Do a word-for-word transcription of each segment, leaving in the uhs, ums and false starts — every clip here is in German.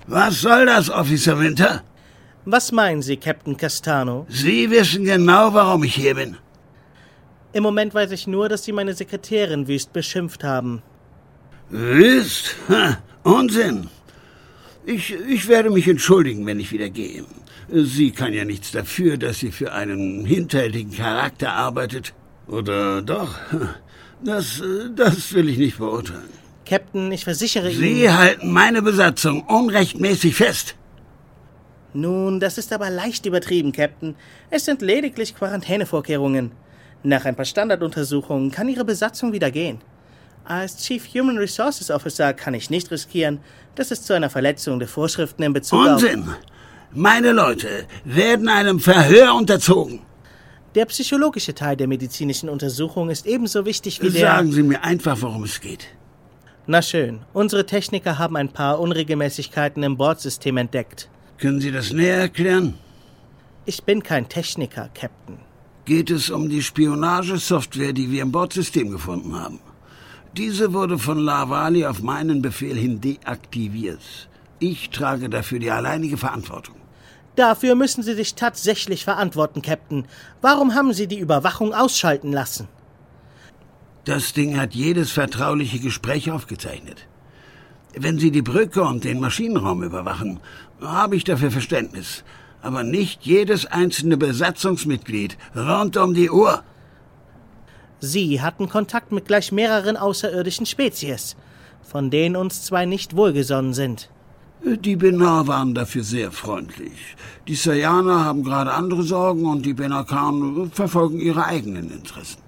Was soll das, Officer Winter? Was meinen Sie, Captain Castano? Sie wissen genau, warum ich hier bin. Im Moment weiß ich nur, dass Sie meine Sekretärin wüst beschimpft haben. Wüst? Ha, Unsinn. Ich, ich werde mich entschuldigen, wenn ich wieder gehe. Sie kann ja nichts dafür, dass sie für einen hinterhältigen Charakter arbeitet. Oder doch? Das, das will ich nicht beurteilen. Captain, ich versichere Ihnen... Sie halten meine Besatzung unrechtmäßig fest. Nun, das ist aber leicht übertrieben, Captain. Es sind lediglich Quarantänevorkehrungen. Nach ein paar Standarduntersuchungen kann Ihre Besatzung wieder gehen. Als Chief Human Resources Officer kann ich nicht riskieren, dass es zu einer Verletzung der Vorschriften in Bezug auf... Unsinn! Meine Leute werden einem Verhör unterzogen. Der psychologische Teil der medizinischen Untersuchung ist ebenso wichtig wie der... Sagen Sie mir einfach, worum es geht. Na schön, unsere Techniker haben ein paar Unregelmäßigkeiten im Bordsystem entdeckt. Können Sie das näher erklären? Ich bin kein Techniker, Captain. Geht es um die Spionagesoftware, die wir im Bordsystem gefunden haben? Diese wurde von Lavali auf meinen Befehl hin deaktiviert. Ich trage dafür die alleinige Verantwortung. Dafür müssen Sie sich tatsächlich verantworten, Captain. Warum haben Sie die Überwachung ausschalten lassen? Das Ding hat jedes vertrauliche Gespräch aufgezeichnet. Wenn Sie die Brücke und den Maschinenraum überwachen, habe ich dafür Verständnis. Aber nicht jedes einzelne Besatzungsmitglied rund um die Uhr. Sie hatten Kontakt mit gleich mehreren außerirdischen Spezies, von denen uns zwei nicht wohlgesonnen sind. Die Benar waren dafür sehr freundlich. Die Sayaner haben gerade andere Sorgen und die Benakan verfolgen ihre eigenen Interessen.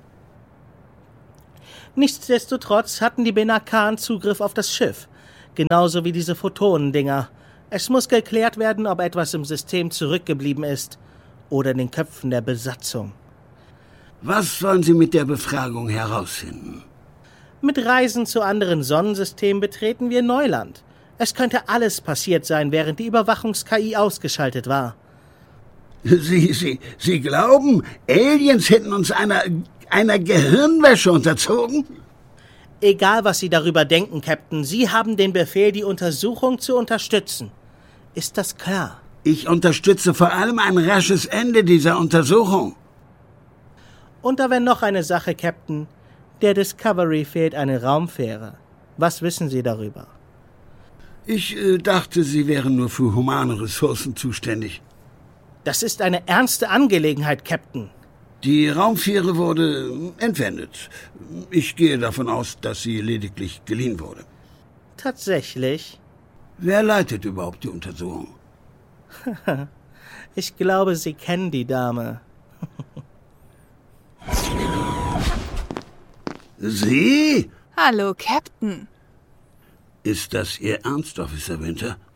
Nichtsdestotrotz hatten die Benakan Zugriff auf das Schiff, genauso wie diese Photonendinger. Es muss geklärt werden, ob etwas im System zurückgeblieben ist oder in den Köpfen der Besatzung. Was wollen Sie mit der Befragung herausfinden? Mit Reisen zu anderen Sonnensystemen betreten wir Neuland. Es könnte alles passiert sein, während die Überwachungs-K I ausgeschaltet war. Sie, Sie, Sie glauben, Aliens hätten uns einer, einer Gehirnwäsche unterzogen? Egal, was Sie darüber denken, Captain, Sie haben den Befehl, die Untersuchung zu unterstützen. Ist das klar? Ich unterstütze vor allem ein rasches Ende dieser Untersuchung. Und da wäre noch eine Sache, Captain. Der Discovery fehlt eine Raumfähre. Was wissen Sie darüber? Ich äh, dachte, Sie wären nur für humane Ressourcen zuständig. Das ist eine ernste Angelegenheit, Captain. Die Raumfähre wurde entwendet. Ich gehe davon aus, dass sie lediglich geliehen wurde. Tatsächlich? Wer leitet überhaupt die Untersuchung? Ich glaube, Sie kennen die Dame. Sie? Hallo, Captain. Ist das Ihr Ernst, Officer Winter?